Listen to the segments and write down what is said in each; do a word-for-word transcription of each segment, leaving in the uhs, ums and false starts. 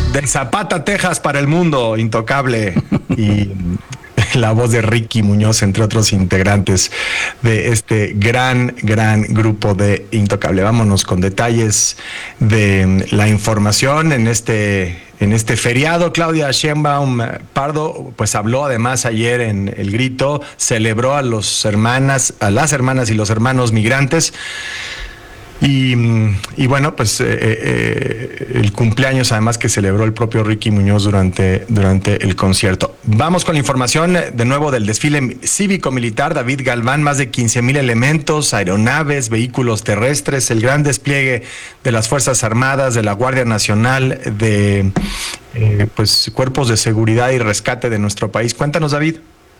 De Zapata, Texas para el mundo, Intocable. Y la voz de Ricky Muñoz, entre otros integrantes de este gran, gran grupo de Intocable. Vámonos con detalles de la información en este, en este feriado. Claudia Sheinbaum Pardo, pues habló además ayer en El Grito, celebró a los hermanas, a las hermanas y los hermanos migrantes. Y, y bueno, pues eh, eh, el cumpleaños además que celebró el propio Ricky Muñoz durante, durante el concierto. Vamos con la información de nuevo del desfile cívico-militar. David Galván, más de quince mil elementos, aeronaves, vehículos terrestres, el gran despliegue de las Fuerzas Armadas, de la Guardia Nacional, de eh, pues cuerpos de seguridad y rescate de nuestro país. Cuéntanos, David.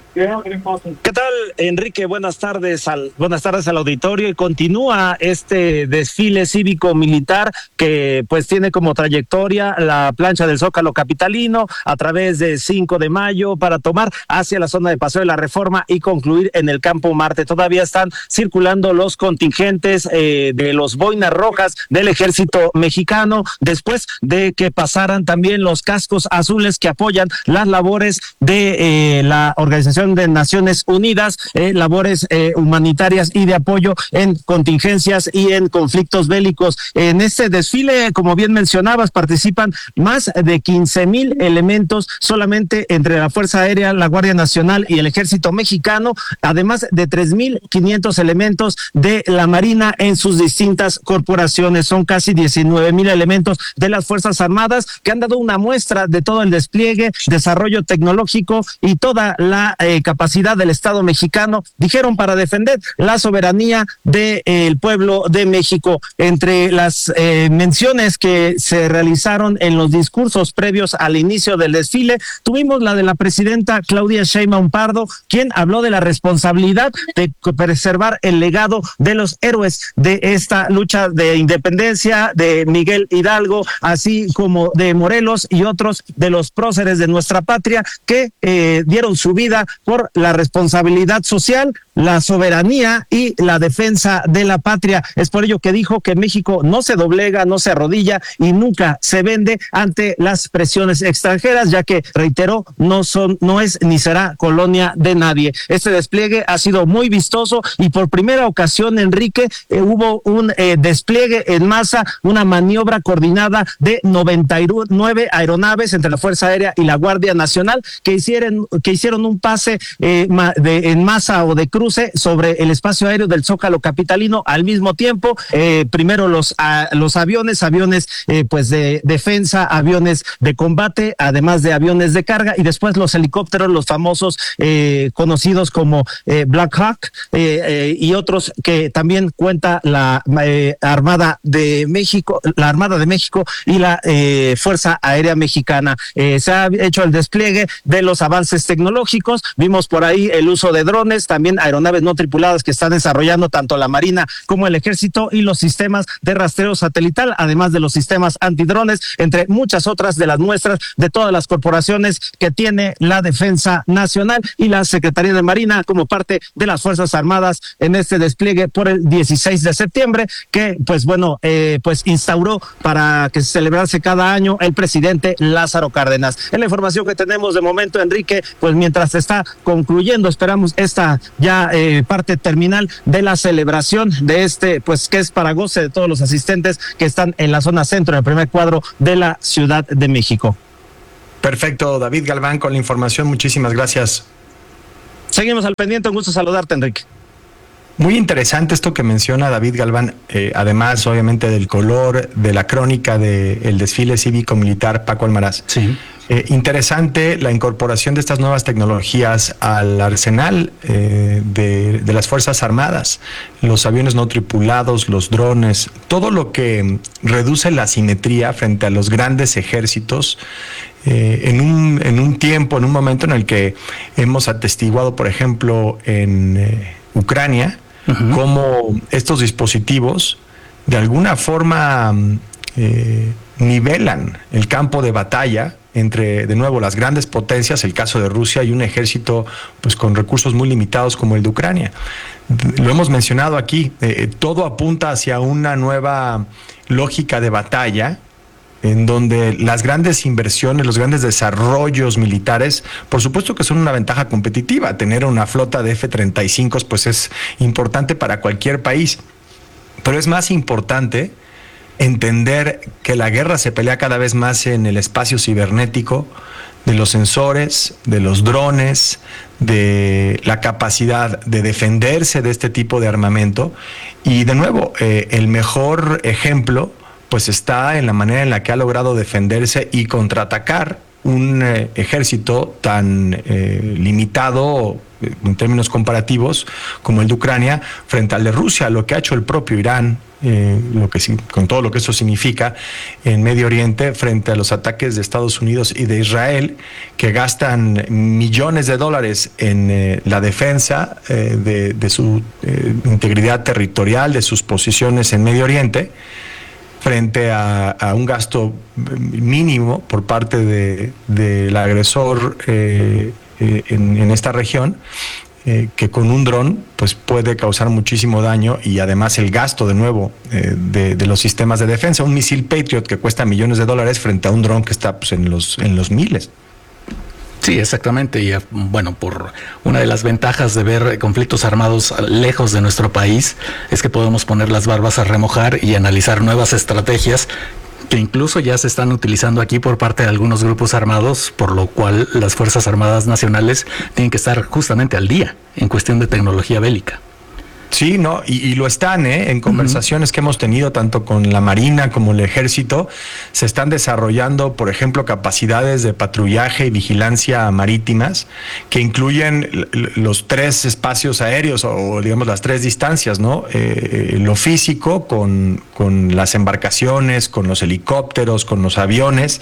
¿Qué tal, Enrique? Buenas tardes al buenas tardes al auditorio. Y continúa este desfile cívico-militar que pues tiene como trayectoria la plancha del Zócalo capitalino a través de cinco de mayo para tomar hacia la zona de Paseo de la Reforma y concluir en el Campo Marte. Todavía están circulando los contingentes eh, de los boinas rojas del Ejército Mexicano después de que pasaran también los cascos azules que apoyan las labores de eh, la organización de Naciones Unidas, eh, labores eh, humanitarias y de apoyo en contingencias y en conflictos bélicos. En este desfile, como bien mencionabas, participan más de quince mil elementos solamente entre la Fuerza Aérea, la Guardia Nacional y el Ejército Mexicano, además de tres mil quinientos elementos de la Marina en sus distintas corporaciones. Son casi diecinueve mil elementos de las Fuerzas Armadas que han dado una muestra de todo el despliegue, desarrollo tecnológico y toda la eh, capacidad del Estado mexicano, dijeron, para defender la soberanía del eh, pueblo de México. Entre las eh, menciones que se realizaron en los discursos previos al inicio del desfile, tuvimos la de la presidenta Claudia Sheinbaum Pardo, quien habló de la responsabilidad de preservar el legado de los héroes de esta lucha de independencia, de Miguel Hidalgo, así como de Morelos y otros de los próceres de nuestra patria que eh, dieron su vida por la responsabilidad social, la soberanía y la defensa de la patria. Es por ello que dijo que México no se doblega, no se arrodilla y nunca se vende ante las presiones extranjeras, ya que, reiteró, no son, no es ni será colonia de nadie. Este despliegue ha sido muy vistoso y por primera ocasión, Enrique, eh, hubo un eh, despliegue en masa, una maniobra coordinada de noventa y nueve aeronaves entre la Fuerza Aérea y la Guardia Nacional que hicieron, que hicieron un pase eh, de, en masa o de cruce sobre el espacio aéreo del Zócalo capitalino al mismo tiempo. Eh, primero los, a, los aviones, aviones eh, pues de defensa, aviones de combate, además de aviones de carga, y después los helicópteros, los famosos eh, conocidos como eh, Black Hawk eh, eh, y otros que también cuenta la eh, Armada de México, la Armada de México y la eh, Fuerza Aérea Mexicana. Eh, se ha hecho el despliegue de los avances tecnológicos. Vimos por ahí el uso de drones, también aeronaves no tripuladas que están desarrollando tanto la Marina como el Ejército, y los sistemas de rastreo satelital, además de los sistemas antidrones, entre muchas otras de las muestras de todas las corporaciones que tiene la Defensa Nacional y la Secretaría de Marina como parte de las Fuerzas Armadas en este despliegue por el dieciséis de septiembre, que pues bueno, eh, pues instauró para que se celebrase cada año el presidente Lázaro Cárdenas. En la información que tenemos de momento, Enrique, pues mientras se está concluyendo, esperamos esta ya eh, parte terminal de la celebración de este, pues que es para goce de todos los asistentes que están en la zona centro, en el primer cuadro de la Ciudad de México. Perfecto, David Galván con la información, muchísimas gracias. Seguimos al pendiente, un gusto saludarte, Enrique. Muy interesante esto que menciona David Galván, eh, además obviamente del color, de la crónica del desfile cívico-militar Paco Almaraz. Sí. Eh, interesante la incorporación de estas nuevas tecnologías al arsenal eh, de, de las Fuerzas Armadas, los aviones no tripulados, los drones, todo lo que reduce la asimetría frente a los grandes ejércitos eh, en, un, en un tiempo, en un momento en el que hemos atestiguado, por ejemplo, en eh, Ucrania, uh-huh. cómo estos dispositivos de alguna forma eh, nivelan el campo de batalla entre, de nuevo, las grandes potencias, el caso de Rusia, y un ejército pues con recursos muy limitados como el de Ucrania. Lo hemos mencionado aquí, eh, todo apunta hacia una nueva lógica de batalla en donde las grandes inversiones, los grandes desarrollos militares, por supuesto que son una ventaja competitiva. Tener una flota de F treinta y cinco pues es importante para cualquier país, pero es más importante entender que la guerra se pelea cada vez más en el espacio cibernético, de los sensores, de los drones, de la capacidad de defenderse de este tipo de armamento. Y de nuevo, eh, el mejor ejemplo pues está en la manera en la que ha logrado defenderse y contraatacar un eh, ejército tan eh, limitado eh, en términos comparativos como el de Ucrania frente al de Rusia, lo que ha hecho el propio Irán, eh, lo que con todo lo que eso significa en Medio Oriente frente a los ataques de Estados Unidos y de Israel, que gastan millones de dólares en eh, la defensa eh, de, de su eh, integridad territorial, de sus posiciones en Medio Oriente, frente a, a un gasto mínimo por parte de, del agresor eh, eh, en, en esta región, eh, que con un dron pues puede causar muchísimo daño, y además el gasto de nuevo eh, de, de los sistemas de defensa, un misil Patriot que cuesta millones de dólares frente a un dron que está pues, en los en los miles. Sí, exactamente. Y bueno, por una de las ventajas de ver conflictos armados lejos de nuestro país es que podemos poner las barbas a remojar y analizar nuevas estrategias que incluso ya se están utilizando aquí por parte de algunos grupos armados, por lo cual las Fuerzas Armadas Nacionales tienen que estar justamente al día en cuestión de tecnología bélica. Sí, no, y, y lo están, ¿eh? En conversaciones uh-huh. que hemos tenido tanto con la Marina como el Ejército, se están desarrollando, por ejemplo, capacidades de patrullaje y vigilancia marítimas que incluyen los tres espacios aéreos o, digamos, las tres distancias, ¿no? Eh, lo físico con, con las embarcaciones, con los helicópteros, con los aviones,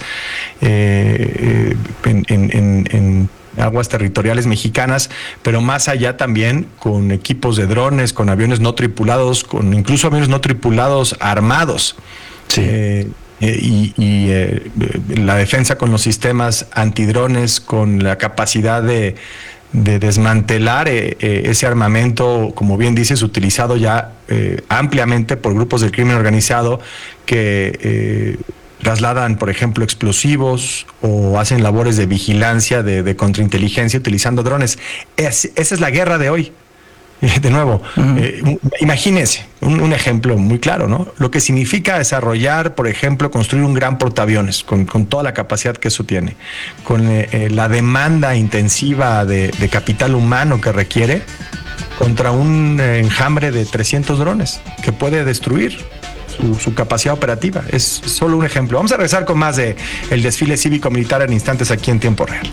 eh, en, en, en, en aguas territoriales mexicanas, pero más allá también con equipos de drones, con aviones no tripulados, con incluso aviones no tripulados armados. Sí. Eh, eh, y y eh, la defensa con los sistemas antidrones, con la capacidad de, de desmantelar eh, eh, ese armamento, como bien dices, utilizado ya eh, ampliamente por grupos del crimen organizado que eh, trasladan, por ejemplo, explosivos o hacen labores de vigilancia, de, de contrainteligencia utilizando drones. Es, esa es la guerra de hoy. De nuevo, uh-huh. eh, imagínense un, un ejemplo muy claro, ¿no? Lo que significa desarrollar, por ejemplo, construir un gran portaaviones con, con toda la capacidad que eso tiene, con eh, la demanda intensiva de, de capital humano que requiere, contra un eh, enjambre de trescientos drones que puede destruir Su, su capacidad operativa. Es solo un ejemplo. Vamos a regresar con más de el desfile cívico-militar en instantes aquí en Tiempo Real.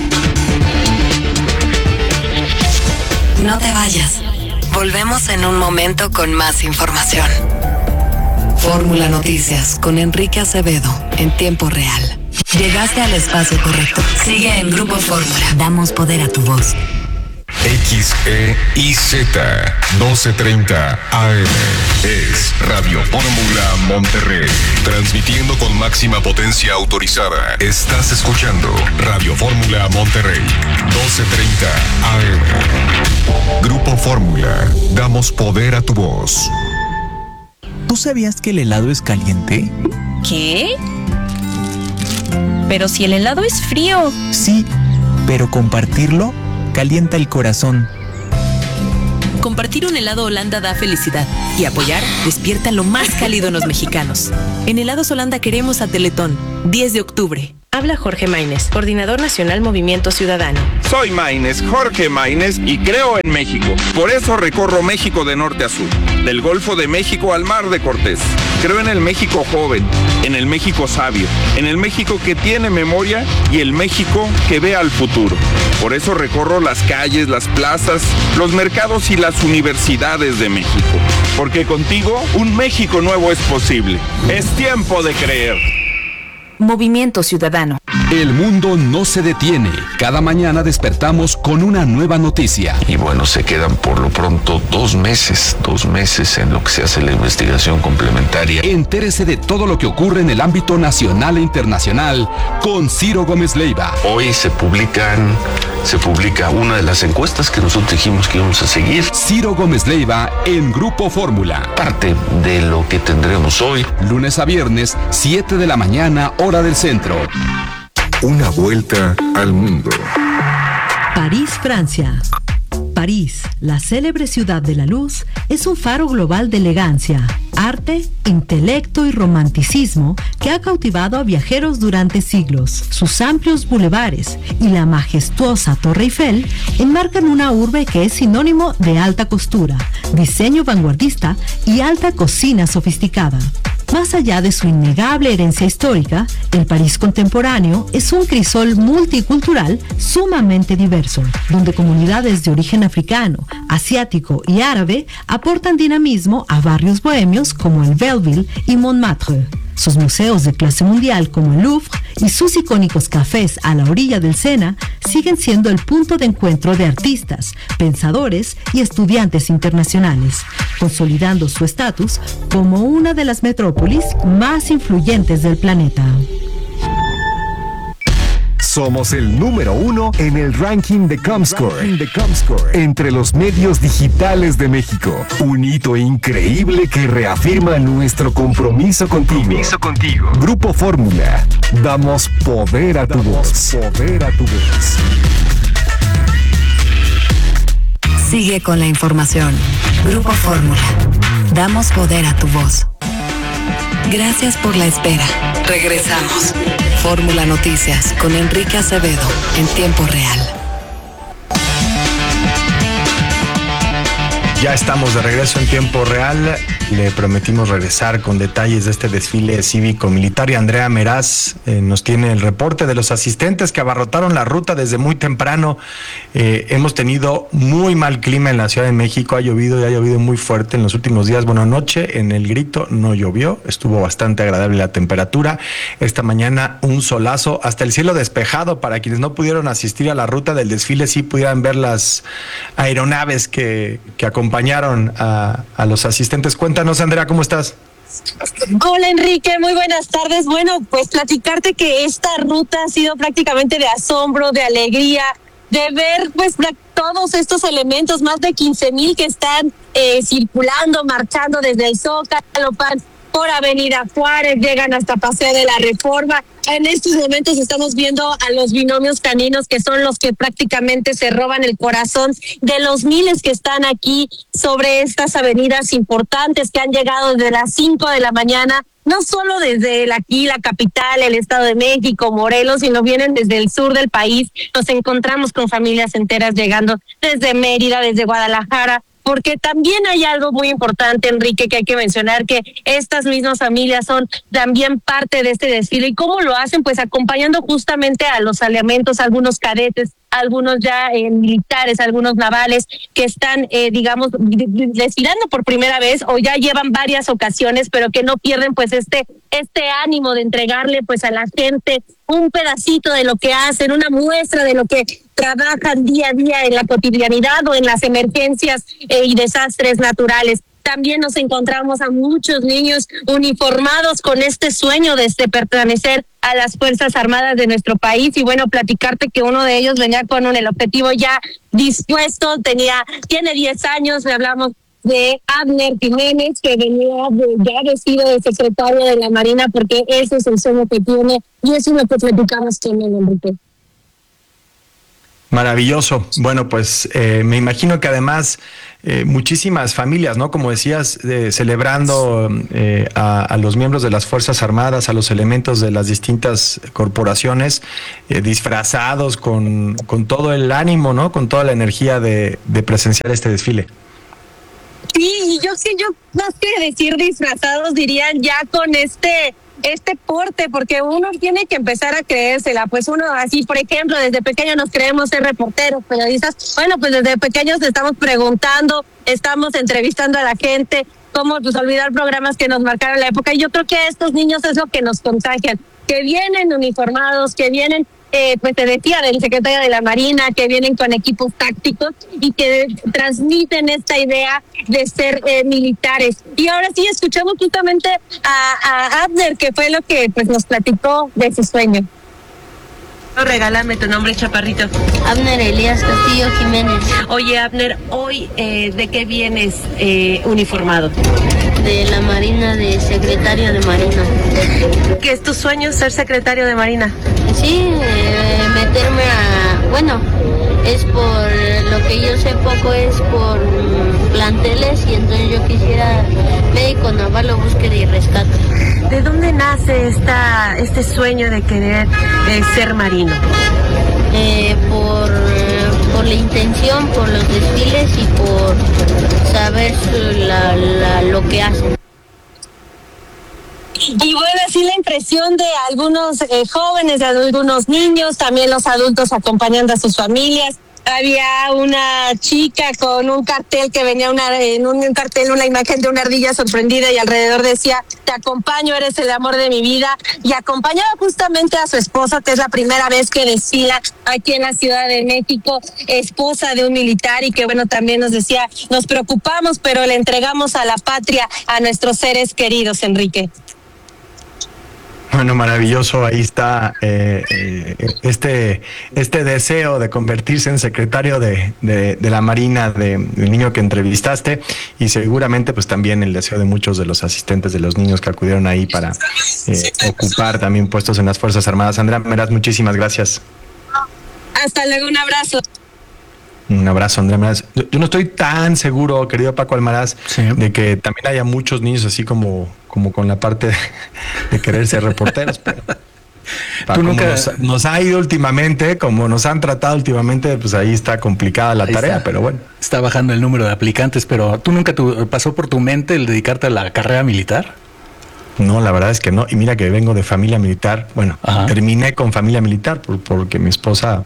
No te vayas. Volvemos en un momento con más información. Fórmula Noticias con Enrique Acevedo en Tiempo Real. Llegaste al espacio correcto. Sigue en Grupo Fórmula. Damos poder a tu voz. X E I Z doce treinta A M es Radio Fórmula Monterrey, transmitiendo con máxima potencia autorizada. Estás escuchando Radio Fórmula Monterrey, doce treinta A M. Grupo Fórmula, damos poder a tu voz. ¿Tú sabías que el helado es caliente? ¿Qué? Pero si el helado es frío. Sí, pero compartirlo calienta el corazón. Compartir un helado Holanda da felicidad y apoyar despierta lo más cálido en los mexicanos. En Helados Holanda queremos a Teletón, diez de octubre. Habla Jorge Maínez, Coordinador Nacional Movimiento Ciudadano. Soy Maínez, Jorge Maínez, y creo en México. Por eso recorro México de norte a sur, del Golfo de México al Mar de Cortés. Creo en el México joven, en el México sabio, en el México que tiene memoria y el México que ve al futuro. Por eso recorro las calles, las plazas, los mercados y las universidades de México. Porque contigo un México nuevo es posible. Es tiempo de creer. Movimiento Ciudadano. El mundo no se detiene. Cada mañana despertamos con una nueva noticia. Y bueno, se quedan por lo pronto dos meses, dos meses en lo que se hace la investigación complementaria. Entérese de todo lo que ocurre en el ámbito nacional e internacional con Ciro Gómez Leiva. Hoy se publican se publica una de las encuestas que nosotros dijimos que íbamos a seguir. Ciro Gómez Leiva en Grupo Fórmula. Parte de lo que tendremos hoy. Lunes a viernes, siete de la mañana, hora del centro. Una vuelta al mundo. París, Francia. París, la célebre ciudad de la luz, es un faro global de elegancia, arte, intelecto y romanticismo que ha cautivado a viajeros durante siglos. Sus amplios bulevares y la majestuosa Torre Eiffel enmarcan una urbe que es sinónimo de alta costura, diseño vanguardista y alta cocina sofisticada. Más allá de su innegable herencia histórica, el París contemporáneo es un crisol multicultural sumamente diverso, donde comunidades de origen africano, asiático y árabe aportan dinamismo a barrios bohemios como el Belleville y Montmartre. Sus museos de clase mundial como el Louvre y sus icónicos cafés a la orilla del Sena siguen siendo el punto de encuentro de artistas, pensadores y estudiantes internacionales, consolidando su estatus como una de las metrópolis más influyentes del planeta. Somos el número uno en el ranking de Comscore, de Comscore entre los medios digitales de México. Un hito increíble que reafirma nuestro compromiso contigo. Compromiso contigo. Grupo Fórmula. Damos poder a tu voz. Poder a tu voz. Sigue con la información. Grupo Fórmula. Damos poder a tu voz. Gracias por la espera. Regresamos. Fórmula Noticias con Enrique Acevedo en tiempo real. Ya estamos de regreso en tiempo real. Le prometimos regresar con detalles de este desfile cívico-militar y Andrea Meraz eh, nos tiene el reporte de los asistentes que abarrotaron la ruta desde muy temprano. Eh, hemos tenido muy mal clima en la Ciudad de México, ha llovido y ha llovido muy fuerte en los últimos días. Bueno, anoche en el Grito no llovió, estuvo bastante agradable la temperatura. Esta mañana un solazo, hasta el cielo despejado para quienes no pudieron asistir a la ruta del desfile, sí pudieran ver las aeronaves que, que acompañaron a, a los asistentes. Cuéntanos, Andrea, ¿cómo estás? Hola, Enrique, muy buenas tardes. Bueno, pues platicarte que esta ruta ha sido prácticamente de asombro, de alegría, de ver pues todos estos elementos, más de quince mil que están eh, circulando, marchando desde el Zócalo, por Avenida Juárez, llegan hasta Paseo de la Reforma. En estos momentos estamos viendo a los binomios caninos, que son los que prácticamente se roban el corazón de los miles que están aquí sobre estas avenidas importantes que han llegado desde las cinco de la mañana, no solo desde aquí, la capital, el Estado de México, Morelos, sino vienen desde el sur del país. Nos encontramos con familias enteras llegando desde Mérida, desde Guadalajara, porque también hay algo muy importante, Enrique, que hay que mencionar, que estas mismas familias son también parte de este desfile. ¿Y cómo lo hacen? Pues acompañando justamente a los elementos, algunos cadetes, algunos ya eh, militares, algunos navales, que están, eh, digamos, desfilando por primera vez o ya llevan varias ocasiones, pero que no pierden pues este este ánimo de entregarle pues a la gente un pedacito de lo que hacen, una muestra de lo que trabajan día a día en la cotidianidad o en las emergencias eh, y desastres naturales. También nos encontramos a muchos niños uniformados con este sueño de este pertenecer a las Fuerzas Armadas de nuestro país. Y bueno, platicarte que uno de ellos venía con un, el objetivo ya dispuesto, tenía, tiene diez años, le hablamos de Abner Jiménez, que venía de, ya vestido de secretario de la Marina, porque ese es el sueño que tiene, y eso es lo que platicamos con él, Enrique. Maravilloso. Bueno, pues eh, me imagino que además eh, muchísimas familias, ¿no? Como decías, eh, celebrando eh, a, a los miembros de las Fuerzas Armadas, a los elementos de las distintas corporaciones, eh, disfrazados con, con todo el ánimo, ¿no? Con toda la energía de, de presenciar este desfile. Sí, yo sí, yo más que decir disfrazados, dirían ya con este este porte, porque uno tiene que empezar a creérsela. Pues uno así, por ejemplo, desde pequeño nos creemos ser reporteros, periodistas. Bueno, pues desde pequeños estamos preguntando, estamos entrevistando a la gente, cómo pues olvidar programas que nos marcaron la época. Y yo creo que a estos niños es lo que nos contagian, que vienen uniformados, que vienen Eh, pues te decía del secretario de la Marina, que vienen con equipos tácticos y que transmiten esta idea de ser eh, militares. Y ahora sí escuchamos justamente a, a Abner, que fue lo que pues nos platicó de su sueño. Regálame tu nombre, chaparrito. Abner Elías Castillo Jiménez. Oye, Abner, hoy eh, ¿de qué vienes eh, uniformado? De la Marina, de secretario de Marina. ¿Qué es tu sueño, ser secretario de Marina? Sí, eh, meterme a... Bueno, es por lo que yo sé poco, es por um, planteles, y entonces yo quisiera médico naval o búsqueda y rescate. ¿De dónde nace esta, este sueño de querer eh, ser marino? Eh, por, por la intención, por los desfiles y por saber la, la, lo que hacen. Y bueno, así la impresión de algunos eh, jóvenes, de algunos niños, también los adultos acompañando a sus familias. Había una chica con un cartel que venía una, en un cartel una imagen de una ardilla sorprendida y alrededor decía: te acompaño, eres el amor de mi vida, y acompañaba justamente a su esposa, que es la primera vez que desfila aquí en la Ciudad de México, esposa de un militar, y que bueno, también nos decía: nos preocupamos, pero le entregamos a la patria, a nuestros seres queridos, Enrique. Bueno, maravilloso, ahí está eh, eh, este, este deseo de convertirse en secretario de, de, de la Marina de, del niño que entrevistaste, y seguramente pues también el deseo de muchos de los asistentes de los niños que acudieron ahí para eh, ocupar también puestos en las Fuerzas Armadas. Andrea Meraz, muchísimas gracias. Hasta luego, un abrazo. Un abrazo, Andrea Meraz. Yo, yo no estoy tan seguro, querido Paco Almaraz, sí, de que también haya muchos niños así como, como con la parte de, de querer ser reporteros. Pero, Tú nunca nos, nos ha ido últimamente, como nos han tratado últimamente, pues ahí está complicada la ahí tarea, está, pero bueno. Está bajando el número de aplicantes, pero ¿tú nunca tu, pasó por tu mente el dedicarte a la carrera militar? No, la verdad es que no. Y mira que vengo de familia militar. Bueno, Ajá. terminé con familia militar por, porque mi esposa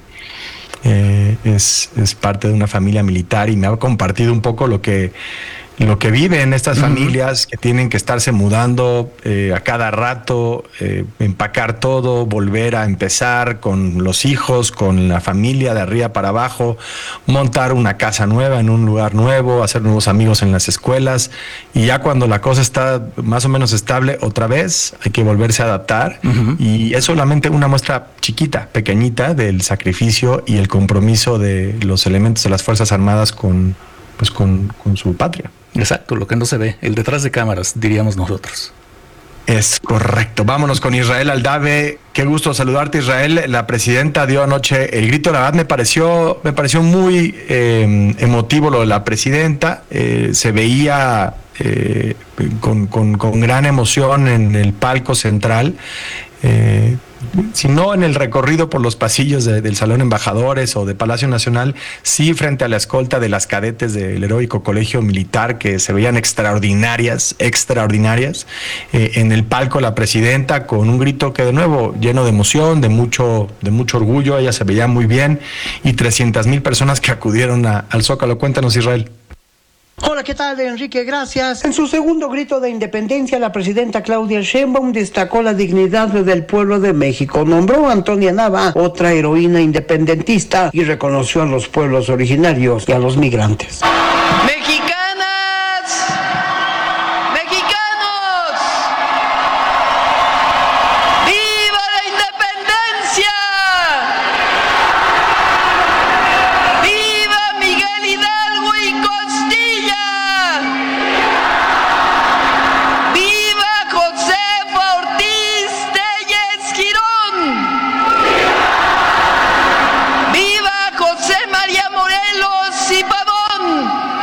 eh, es, es parte de una familia militar y me ha compartido un poco lo que lo que viven estas uh-huh. familias que tienen que estarse mudando eh, a cada rato, eh, empacar todo, volver a empezar con los hijos, con la familia de arriba para abajo, montar una casa nueva en un lugar nuevo, hacer nuevos amigos en las escuelas, y ya cuando la cosa está más o menos estable, otra vez hay que volverse a adaptar uh-huh. y es solamente una muestra chiquita, pequeñita del sacrificio y el compromiso de los elementos de las Fuerzas Armadas con, pues con, con su patria. Exacto, lo que no se ve, el detrás de cámaras, diríamos nosotros. Es correcto. Vámonos con Israel Aldave. Qué gusto saludarte, Israel. La presidenta dio anoche el grito. La verdad me pareció, me pareció muy eh, emotivo lo de la presidenta. Eh, se veía eh, con, con, con gran emoción en el palco central. Eh, si no en el recorrido por los pasillos de, del Salón Embajadores o de Palacio Nacional, sí frente a la escolta de las cadetes del heroico Colegio Militar, que se veían extraordinarias, extraordinarias, eh, en el palco la presidenta con un grito que de nuevo lleno de emoción, de mucho, de mucho orgullo. Ella se veía muy bien, y trescientas mil personas que acudieron a, al Zócalo. Cuéntanos, Israel. Hola, ¿qué tal, Enrique? Gracias. En su segundo grito de independencia, la presidenta Claudia Sheinbaum destacó la dignidad del pueblo de México. Nombró a Antonia Nava, otra heroína independentista, y reconoció a los pueblos originarios y a los migrantes. ¡Mexicanas! ¡Mexicanos! ¡Viva la independencia! ¡Viva Miguel Hidalgo y Costilla! ¡Viva Josefa Ortiz Telles Girón! ¡Viva José María Morelos y Pavón!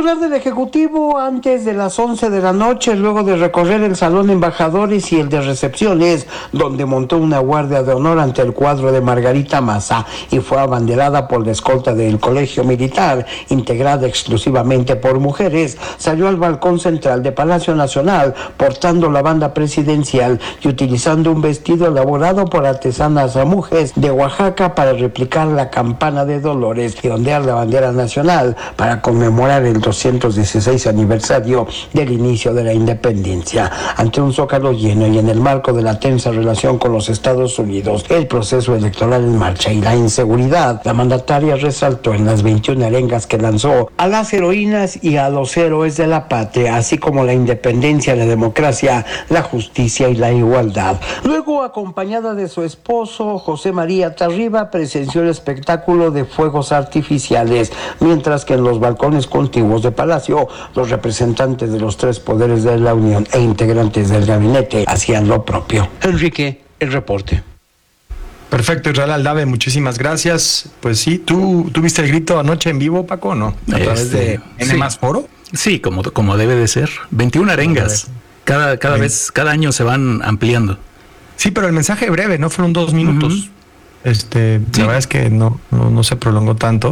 titular del Ejecutivo, antes de las once de la noche, luego de recorrer el Salón de Embajadores y el de Recepciones, donde montó una guardia de honor ante el cuadro de Margarita Maza y fue abanderada por la escolta del Colegio Militar, integrada exclusivamente por mujeres, salió al balcón central de Palacio Nacional portando la banda presidencial y utilizando un vestido elaborado por artesanas mujeres de Oaxaca para replicar la campana de Dolores y ondear la bandera nacional para conmemorar el doscientos dieciséis aniversario del inicio de la independencia. Ante un zócalo lleno y en el marco de la tensa relación con los Estados Unidos, el proceso electoral en marcha y la inseguridad, la mandataria resaltó en las veintiuna arengas que lanzó a las heroínas y a los héroes de la patria, así como la independencia, la democracia, la justicia y la igualdad. Luego, acompañada de su esposo, José María Tarriba, presenció el espectáculo de fuegos artificiales, mientras que en los balcones contiguos de Palacio, los representantes de los tres poderes de la Unión e integrantes del gabinete hacían lo propio. Enrique, el reporte. Perfecto, Israel Aldave, muchísimas gracias. Pues sí, ¿tú, ¿tú viste el grito anoche en vivo, Paco, o no? ¿A través Este, de N sí. más Foro? Sí, como, como debe de ser. veintiuna arengas. Cada, cada vez, cada año se van ampliando. Sí, pero el mensaje breve, ¿no? Fueron dos minutos. Uh-huh. Este, sí. La verdad es que no, no, no se prolongó tanto.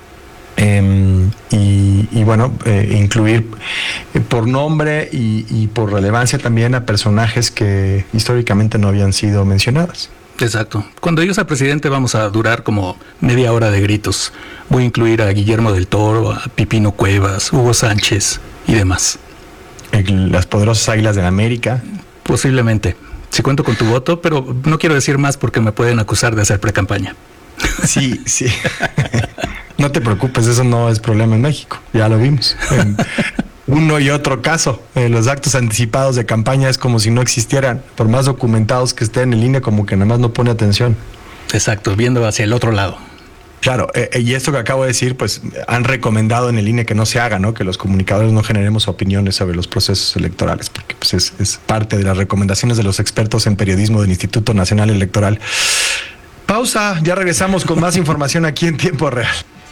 Eh, y, y bueno, eh, incluir eh, por nombre y, y por relevancia también a personajes que históricamente no habían sido mencionadas. Exacto. Cuando llegues al presidente vamos a durar como media hora de gritos. Voy a incluir a Guillermo del Toro, a Pipino Cuevas, Hugo Sánchez y demás. El, las poderosas Águilas de la América. Posiblemente. Si cuento con tu voto, pero no quiero decir más porque me pueden acusar de hacer precampaña. Sí, sí. No te preocupes, eso no es problema en México. Ya lo vimos. En uno y otro caso, eh, los actos anticipados de campaña es como si no existieran. Por más documentados que estén en el I N E, como que nada más no pone atención. Exacto, viendo hacia el otro lado. Claro, eh, y esto que acabo de decir, pues han recomendado en el I N E que no se haga, ¿no? Que los comunicadores no generemos opiniones sobre los procesos electorales, porque pues es, es parte de las recomendaciones de los expertos en periodismo del Instituto Nacional Electoral. Pausa, ya regresamos con más información aquí en tiempo real.